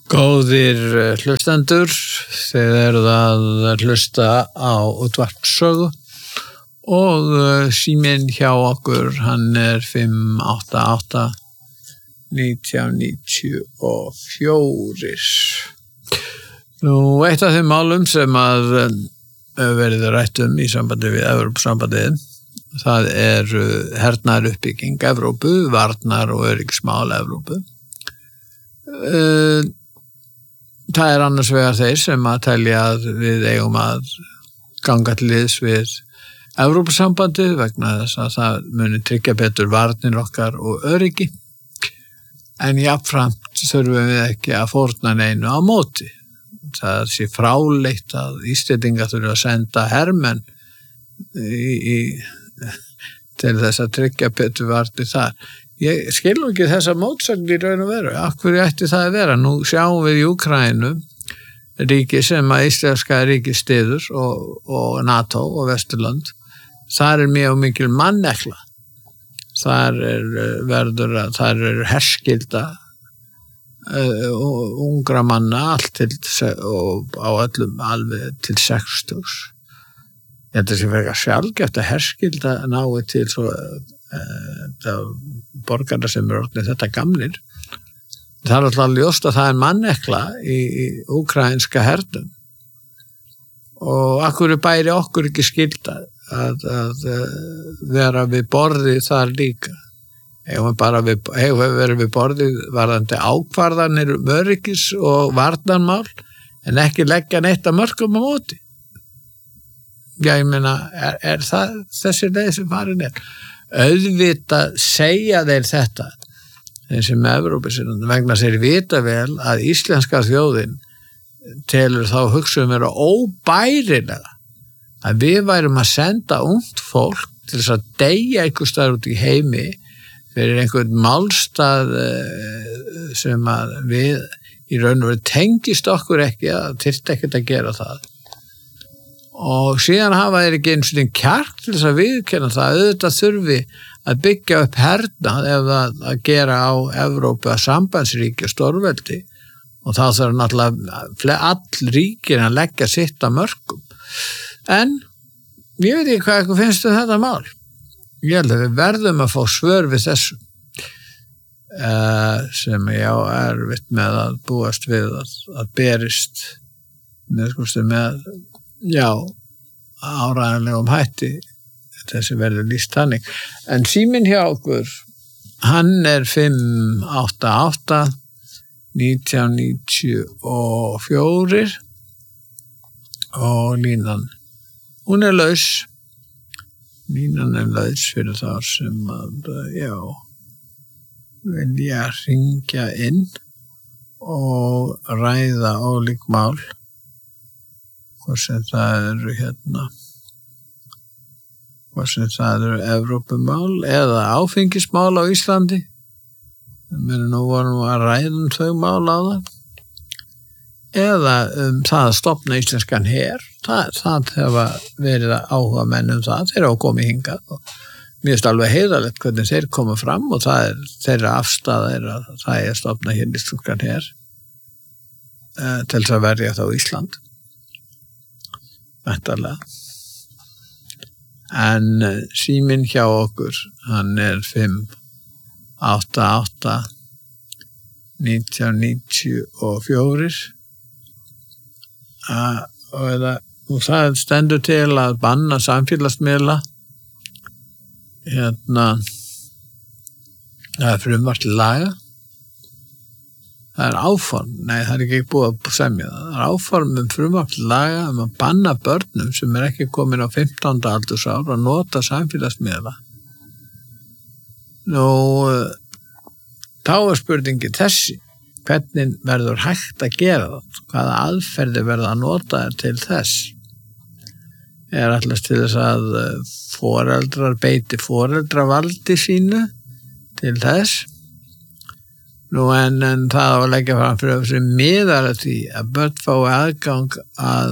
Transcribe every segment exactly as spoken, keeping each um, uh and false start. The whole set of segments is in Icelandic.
Góðir hlustendur, þið eruð að hlusta á útvarpssögu og síminn hjá okkur, hann er fimm átta átta nítján níutíu og fjögur. Nú, eitt af þeim málum sem að verið rætt um í sambandi við Evrópusambandið, það er hernaðaruppbygging Evrópu, varnar og öryggismál Evrópu. Það er annars vegar þeir sem að telja að við eigum að ganga til liðs við Evrópusambandið vegna þess að það muni tryggja betur varnir okkar og öryggi. En jafnframt þurfum við ekki að fórna neinu á móti. Það sé fráleitt að Íslendingar þurfa að senda hermenn í, í, til þess að tryggja betur varnir þar. Ég skil nú ekki þessa mótsögn í raun og veru. Af hverju ætti það að vera? Nú sjáum við í Úkraínu, ríki sem að íslenska ríki styður og, og NATO og Vesturlönd. Þar er mjög mikil mannekla. Þar er verður að þar er herskylda uh, ungra manna allt til og á öllum alveg til sextugs. Ég held að það sé frekar sjálfgeft að herskylda nái til svo uh, borgarna sem eru orðnir þetta gamlir. Það er alltaf ljóst að það er mannekla í, í úkraínska hernum og akkur bæri okkur ekki skylda að, að vera við borðið þar líka. Hefur við bara við, hefur verið við borðið varðandi ákvarðanir um öryggis og varnarmál en ekki leggja neitt að mörkum á móti. Já, ég meina, er, er það þessi leið sem farin er? Auðvitað segja þeir þetta þessi með Evrópusinnan vegna þeir vita vel að íslenska þjóðin telur þá hugsaum vera óbærilega að við værum að senda ungt fólk til þess að deyja einhvers staðar út í heimi fyrir einhvern málstað sem að við í raun og veru tengist okkur ekki að þyrfti ekkert að gera það. Og síðan hafa þeir ekki eins og kjark til þess að viðurkenna það, auðvitað þurfi að byggja upp hernað ef að, að gera á Evrópu að sambandsríki og stórveldi og þá þarf náttúrulega all ríkin að leggja sitt að mörkum. En ég veit ekki hvað eitthvað finnst um þetta mál. Ég held að við verðum að fá svör við þessu uh, sem ég á erfitt með að búast við að, að berist með, skoðstu, með já, áræðanlegum hætti þessi verður lýst þannig. En síminn hjá okkur, hann er fimm átta átta nítján níutíu og fjögur og línan, hún er laus. Línan er laus fyrir þá sem að, já, vilja hringja inn og ræða ólík mál. Hvað sem það eru hérna, hvað sem það eru Evrópumál eða áfengismál á Íslandi. Mér nú vorum að ræða um þau mál á það. Eða um það að stofna íslenskan her. Það, það hefa verið áhuga menn um það. Þeir hafa komið hingað og mér finnst alveg heiðarlegt hvernig þeir koma fram og það er þeirra afstaða er að það er að stofna hér íslenskan her uh, til þess að verja þá Ísland. Væntanlega. En síminn hjá okkur, hann er fimm átta átta nítján níutíu og fjögur uh, og, eða, og það stendur til að banna samfélagsmiðla hérna það er frumvarp til laga. Það er áform, nei það er ekki búið að semja það. Það er áform um frumvarp til laga um að banna börnum sem er ekki komin á fimmtánda aldursár að nota samfélagsmiðla. Nú, þá er spurningi þessi, hvernig verður hægt að gera það? Hvaða aðferði verður að nota til þess? Er alltaf til þess að foreldrar beiti foreldravaldi sínu til þess? Nú en, en það á að leggja fram fyrir sem miðar að því að börn fái aðgang að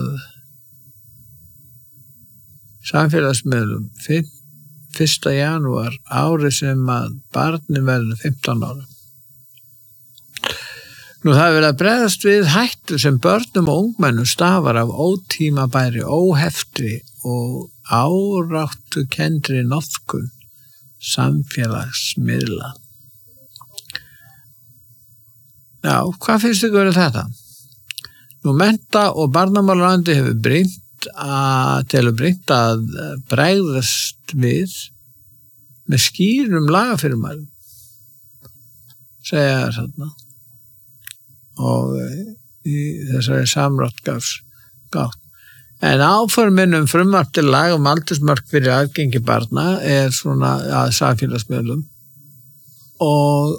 samfélagsmiðlum fyrsta janúar árið sem að barni verður fimmtán ára. Nú það er verið að bregðast við hættu sem börnum og ungmennum stafar af ótímabæri, óheftri og áráttu kendri notkun samfélagsmiðla. Já, hvað finnst ykkur um þetta? Nú mennta- og barnamálaráðuneytið hefur brýnt að telur brýnt að bregðast við með skýrum lagafyrirmælum, segja þér þarna. Og í þessari samráðsgátt. En áformin um frumvarp til lag um aldursmörk fyrir aðgengi barna er svona að samfélagsmiðlum og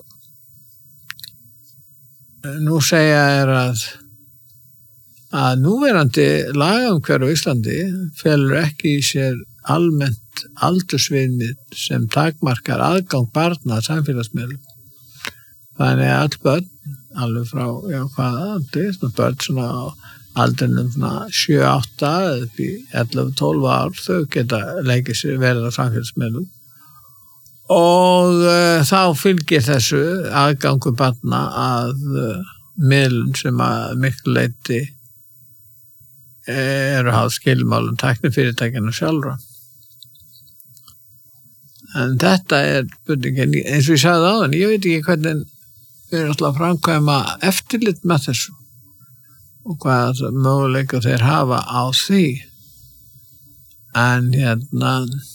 nú segja er að að núverandi lagaumhverfi á Íslandi felur ekki í sér almennt aldursviðmið sem takmarkar aðgang barna að samfélagsmiðlum. Þannig að all börn alveg frá, já, hvaða aldri, svona börn svona á aldrinum svona sjö átta eða upp í ellefu tólf ár, þau geta leikið sér verið á samfélagsmiðlum og uh, þá fylgir þessu aðgangu barna að uh, miðlum sem að miklu leyti eru háð skilmálum tæknifyrirtækjanna sjálfra. En þetta er spurningin, eins og ég sagði áðan, ég veit ekki hvernig við erum alltaf að framkvæma eftirlit með þessu og hvað möguleika þeir hafa á því. En hérna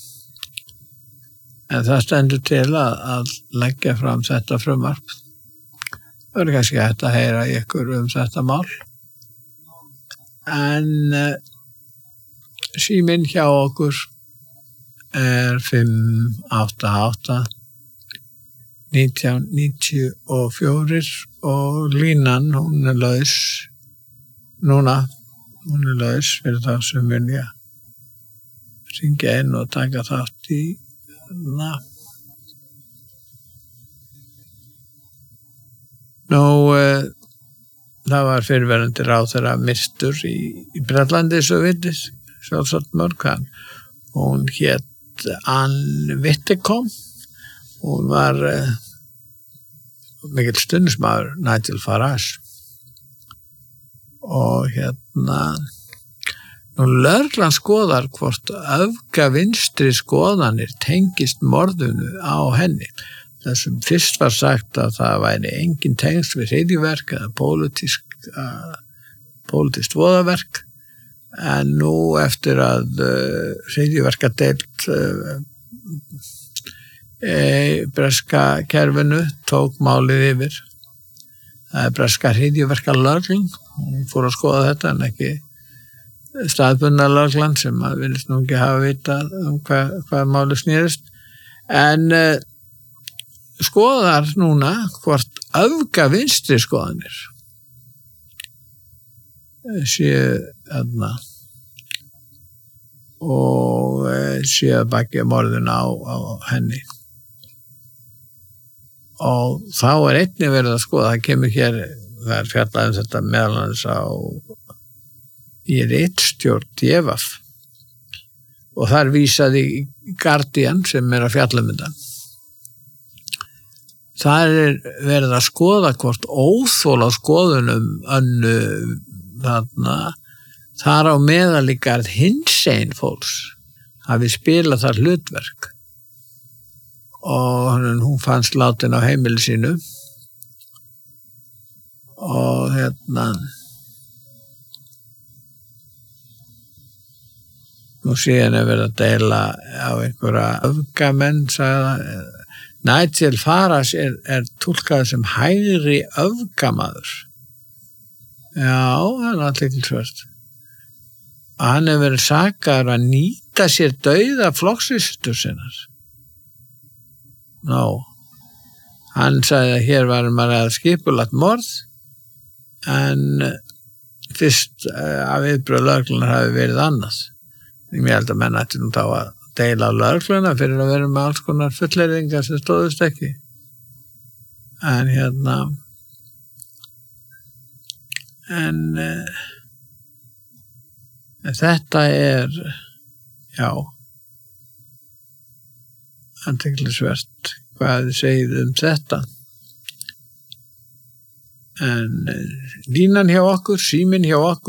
en það stendur til að, að leggja fram þetta frumvarp. Það er kannski hægt að heyra ykkur um þetta mál. En uh, síminn hjá okkur er fimm átta átta nítján níutíu og fjögur og línan hún er laus núna, hún er laus fyrir það sem vilja hringja inn og taka þátt í na. Nú uh, það var fyrirverandi ráðherra myrtur í, í Bretlandi svo vitið, sjálfsagt mörg hann. Hún hét Ann Widdecombe. Hún var uh, mikill stundismadur Nigel Farage. Og hérna, nú lögreglan skoðar hvort öfga vinstri skoðanir tengist morðunu á henni. Þessum fyrst var sagt að það væri engin tengsl við hryðjuverk eða pólitísk, uh, pólitískt voðaverk, en nú eftir að uh, hryðjuverkadeild uh, e, breska kerfinu tók málið yfir. Það er breska hryðjuverkalögreglan, hún fór að skoða þetta en ekki staðbundna lögreglan sem að viljast nú ekki hafa vitað um hvað, hvað málið snýrist. En uh, skoðar núna hvort öfga vinstri skoðanir séu þarna og séu að baki morðuna á, á henni. Og þá er einnig verið að skoða, það kemur hér, það er fjallað um þetta meðal annars á í ritstjórn D V A F og þar vísaði í Guardian sem er að fjalla um þetta. Það er verið að skoða hvort óþol á skoðunum önnu þarna, þar á meðal líka hinsegin fólks hafi spilað þar hlutverk og hún fannst látin á heimili sínu og hérna nú síðan er verið að deila á einhverja öfgamenn, sagði Nigel Farage er, er túlkað sem hægri öfgamaður. Já, það er athyglisvert. Hann hefur verið sakaður að nýta sér dauða flokkssystur sinnar. Nó, hann sagði að hér var maður að skipulagt morð en fyrst af viðbrögð lögreglunar hafi verið annað. Ég held að menn ætti nú þá að deila á lögregluna fyrir að vera með alls konar fullyrðingar sem stóðust ekki. En hérna en uh, þetta er já athyglisvert hvað þið segið um þetta. en línan hjá okkur, síminn hjá okkur